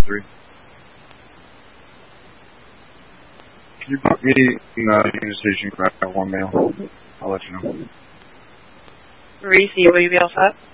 3. Can you put me in the Union Station grab that one mail? I'll let you know. Reese, will you be all set?